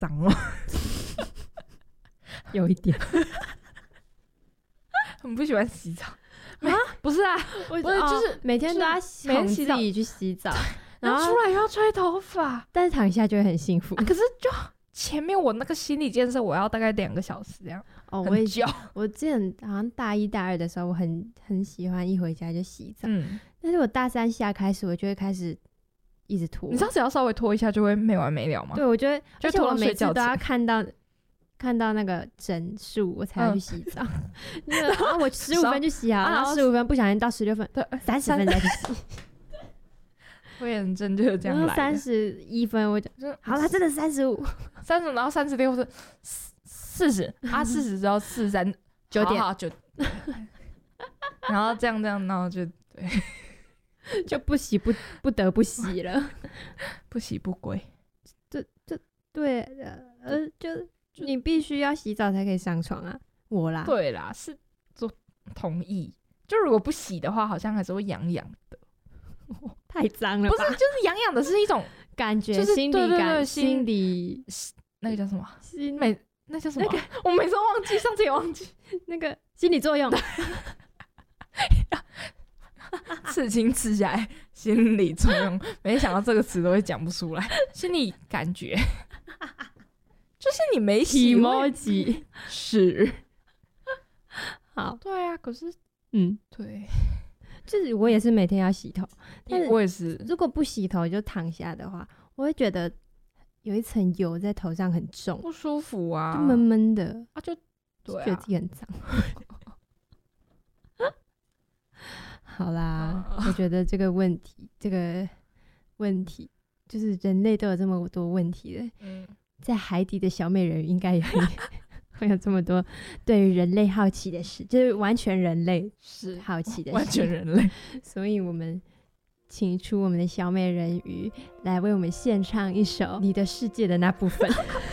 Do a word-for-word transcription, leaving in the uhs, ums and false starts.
脏哦。 有一点很不喜欢洗澡啊？不是啊，不是，就是每天都要哄自己去洗澡， 然后出来又要吹头发， 但是躺下就会很幸福。 啊、可是就前面我那个心理建设，我要大概两个小时这样。 哦，我也我之前好像大一大二的时候，我很很喜欢一回家就洗澡，嗯，但是我大三下开始，我就会开始一直拖。 你知道只要稍微拖一下就会没完没了吗？ 对，我觉得， 就拖到睡觉前， 而且我每次都要看到。看到那个整数我才要去洗澡，嗯、然后我十五分就洗好，然后十五分不小心到十六分，对，三十分再去洗。 拖延症就是这样来的。 三十一分我就好了，真的三十五， 三十，然后三十六是四十啊，四十之后四十三九点好九，然後這樣這樣，然後就對， 就不洗不不得不洗了， 不洗不歸。 这这对呃就。你必须要洗澡才可以上床啊，我啦， 对啦，是做同意。就如果不洗的话，好像还是会痒痒的， 太脏了吧？ 不是，就是痒痒的是一种感觉， 就是心理感， 对对对心理那个叫什么？ 心每那叫什么？ 那个、 我每次都忘记，上次也忘记那个心理作用。 刺青刺下来，心理作用，没想到这个词都会讲不出来，心理感觉。就是你没洗 emoji 是好， 对啊，可是嗯， 对， 就是我也是每天要洗头，但是我也是。 如果不洗头就躺下的话，我会觉得有一层油在头上很重， 不舒服啊， 就闷闷的啊，就对啊， 觉得自己很脏。好啦、啊，我觉得这个问题，这个问题就是人类都有这么多问题了，嗯。在海底的小美人鱼应该也会会有这么多对于人类好奇的事，就是完全人类是好奇的事， 完全人类。 所以我们请出我们的小美人鱼来为我们献唱一首《你的世界的那部分》。